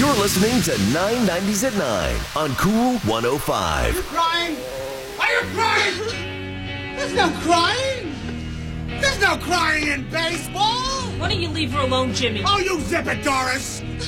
You're listening to 990s at 9 on Cool 105. Are you crying? Are you crying? There's no crying. There's no crying in baseball. Why don't you leave her alone, Jimmy? Oh, you zip it, Doris.